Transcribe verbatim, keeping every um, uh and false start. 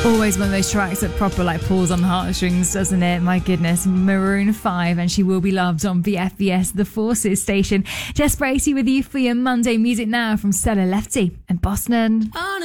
Always one of those tracks that proper like pulls on the heartstrings, doesn't it? My goodness. Maroon five and She Will Be Loved on B F B S, the Forces station. Jess Bracey with you for your Monday music now from Stella Lefty and Boston.